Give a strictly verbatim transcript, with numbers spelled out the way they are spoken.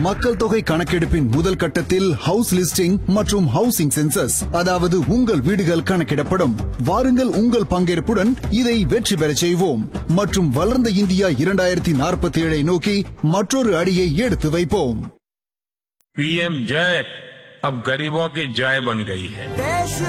மக்கள் தொகை கணக்கெடுப்பின் முதல் கட்டத்தில் ஹவுஸ் லிஸ்டிங் மற்றும் ஹவுசிங் சென்சஸ், அதாவது உங்கள் வீடுகள் கணக்கிடப்படும். வாருங்கள், உங்கள் பங்கேற்புடன் இதை வெற்றி பெறச் செய்வோம் மற்றும் வளர்ந்த இந்தியா இரண்டாயிரத்தி நாற்பத்தி ஏழை நோக்கி மற்றொரு அடியை எடுத்து வைப்போம். पीएम जय अब गरीबों की जय बन गई है.